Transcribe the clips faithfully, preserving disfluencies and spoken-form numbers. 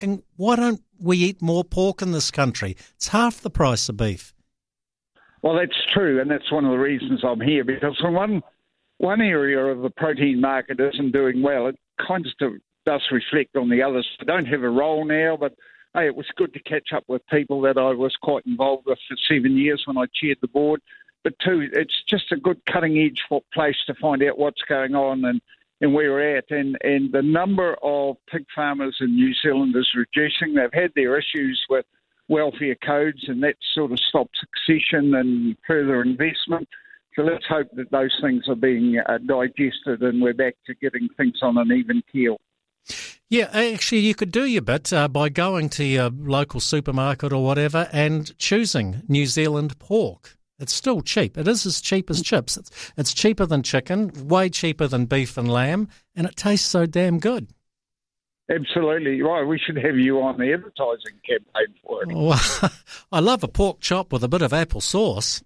asking, why don't we eat more pork in this country? It's half the price of beef. Well, that's true, and that's one of the reasons I'm here, because when one, one area of the protein market isn't doing well, it kind of does reflect on the others. I don't have a role now, but hey, it was good to catch up with people that I was quite involved with for seven years when I chaired the board. But two, it's just a good cutting-edge place to find out what's going on and, and where we're at. And, and the number of pig farmers in New Zealand is reducing. They've had their issues with welfare codes, and that sort of stopped succession and further investment. So let's hope that those things are being uh, digested and we're back to getting things on an even keel. Yeah, actually, you could do your bit uh, by going to your local supermarket or whatever and choosing New Zealand pork. It's still cheap. It is as cheap as chips. It's, it's cheaper than chicken, way cheaper than beef and lamb, and it tastes so damn good. Absolutely. Right, we should have you on the advertising campaign for it. Well, I love a pork chop with a bit of apple sauce.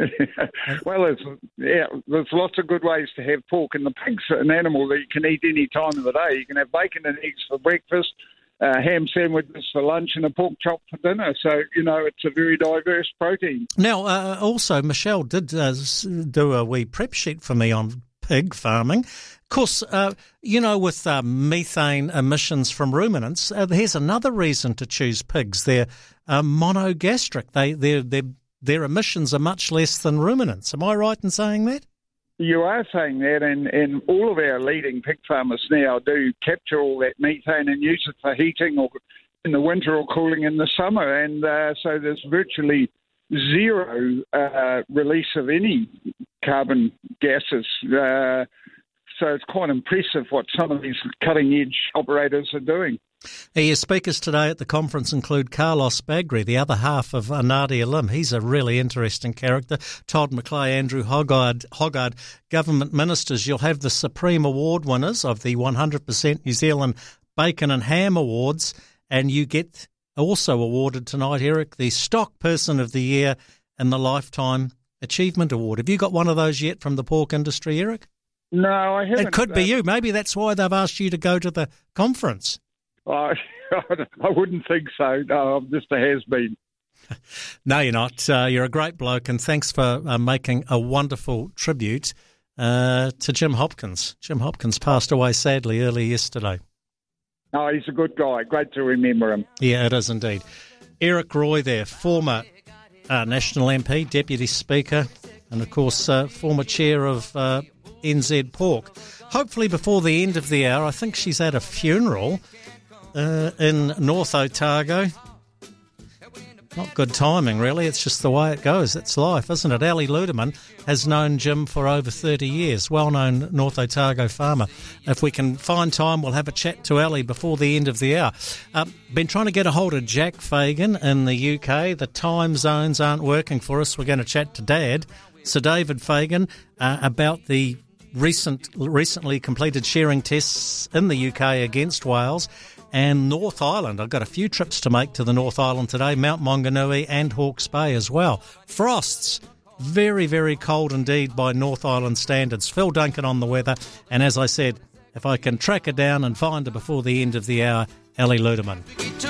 Well, there's, yeah, there's lots of good ways to have pork, and the pig's an animal that you can eat any time of the day. You can have bacon and eggs for breakfast, uh, ham sandwiches for lunch, and a pork chop for dinner. So, you know, it's a very diverse protein. Now, uh, also, Michelle did uh, do a wee prep sheet for me on pig farming. Of course, uh, you know, with uh, methane emissions from ruminants, uh, here's another reason to choose pigs. They're uh, monogastric. They, they're, they're, their emissions are much less than ruminants. Am I right in saying that? You are saying that, and, and all of our leading pig farmers now do capture all that methane and use it for heating or in the winter or cooling in the summer. And uh, so there's virtually zero uh, release of any carbon gases. Uh, so it's quite impressive what some of these cutting-edge operators are doing. Your speakers today at the conference include Carlos Bagri, the other half of Nadia Lim. He's a really interesting character. Todd McClay, Andrew Hoggard, Hoggard, government ministers. You'll have the Supreme Award winners of the one hundred percent New Zealand Bacon and Ham Awards, and you get also awarded tonight, Eric, the Stock Person of the Year and the Lifetime Achievement Award. Have you got one of those yet from the pork industry, Eric? No, I haven't. It could be you. Maybe that's why they've asked you to go to the conference. I, I wouldn't think so. No, I'm just a has-been. No, you're not. Uh, you're a great bloke, and thanks for uh, making a wonderful tribute uh, to Jim Hopkins. Jim Hopkins passed away sadly early yesterday. Oh, he's a good guy. Great to remember him. Yeah, it is indeed. Eric Roy there, former uh, National M P, Deputy Speaker, and of course uh, former chair of uh, N Z Pork. Hopefully before the end of the hour, I think she's at a funeral Uh, in North Otago. Not good timing, really. It's just the way it goes. It's life, isn't it? Ali Ludeman has known Jim for over thirty years, well-known North Otago farmer. If we can find time, we'll have a chat to Ali before the end of the hour. Uh, been trying to get a hold of Jack Fagan in the U K. The time zones aren't working for us. We're going to chat to Dad, Sir David Fagan, uh, about the recent, recently completed shearing tests in the U K against Wales. And North Island. I've got a few trips to make to the North Island today, Mount Maunganui and Hawke's Bay as well. Frosts, very, very cold indeed by North Island standards. Phil Duncan on the weather. And as I said, if I can track her down and find her before the end of the hour, Ali Ludeman.